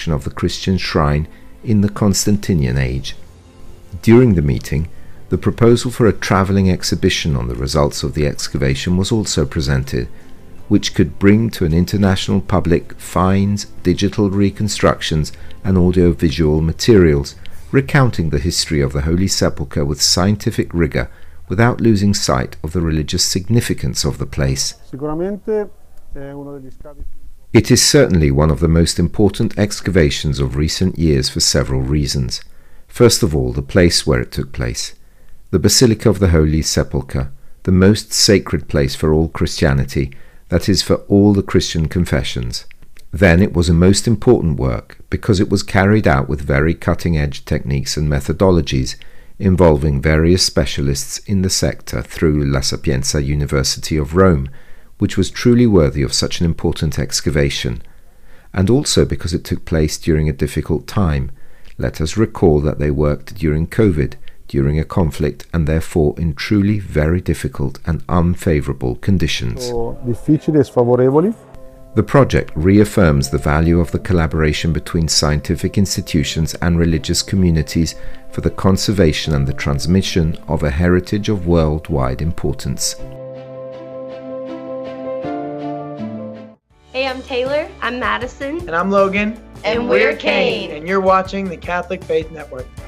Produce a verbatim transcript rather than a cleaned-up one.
reconstruction of the Christian shrine in the Constantinian age. During the meeting, the proposal for a travelling exhibition on the results of the excavation was also presented, which could bring to an international public finds, digital reconstructions and audio-visual materials, recounting the history of the Holy Sepulchre with scientific rigour, without losing sight of the religious significance of the place. It is certainly one of the most important excavations of recent years for several reasons. First of all, the place where it took place. The Basilica of the Holy Sepulchre, the most sacred place for all Christianity, that is, for all the Christian confessions. Then it was a most important work because it was carried out with very cutting-edge techniques and methodologies, involving various specialists in the sector through La Sapienza University of Rome, which was truly worthy of such an important excavation. And also because it took place during a difficult time. Let us recall that they worked during COVID, during a conflict, and therefore in truly very difficult and unfavourable conditions. The project reaffirms the value of the collaboration between scientific institutions and religious communities for the conservation and the transmission of a heritage of worldwide importance. Hey, I'm Taylor. I'm Madison. And I'm Logan. And, and we're Kane. And you're watching the Catholic Faith Network.